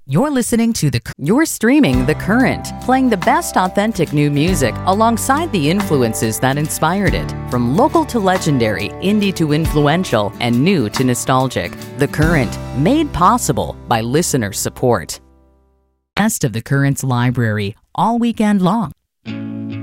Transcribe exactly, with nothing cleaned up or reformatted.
You're listening to the You're streaming The Current, playing the best authentic new music alongside the influences that inspired it. From local to legendary, indie to influential, and new to nostalgic. The Current, made possible by listener support. Best of The Current's library all weekend long.